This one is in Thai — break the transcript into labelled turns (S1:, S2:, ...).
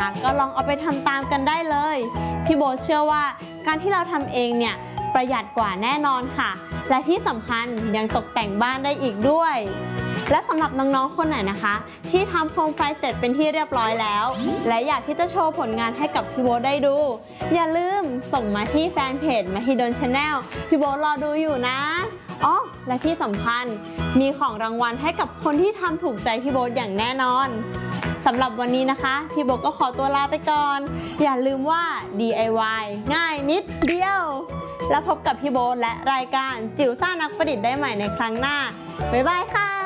S1: นะคะก็ลองเอาไปทำตามกันได้เลยพี่โบ๊ทเชื่อว่าการที่เราทำเองเนี่ยประหยัดกว่าแน่นอนค่ะและที่สำคัญยังตกแต่งบ้านได้อีกด้วยและสำหรับน้องๆคนไหนนะคะที่ทำโคมไฟเสร็จเป็นที่เรียบร้อยแล้วและอยากที่จะโชว์ผลงานให้กับพี่โบ๊ทได้ดูอย่าลืมส่งมาที่แฟนเพจ Mahidol Channel พี่โบ๊ทรอดูอยู่นะอ๋อและที่สำคัญมีของรางวัลให้กับคนที่ทำถูกใจพี่โบ๊ทอย่างแน่นอนสำหรับวันนี้นะคะพี่โบ๊ทก็ขอตัวลาไปก่อนอย่าลืมว่า DIY ง่ายนิดเดียวแล้วพบกับพี่โบ๊ทและรายการจิ๋วซ่านักประดิษฐ์ได้ใหม่ในครั้งหน้าบ๊ายบายค่ะ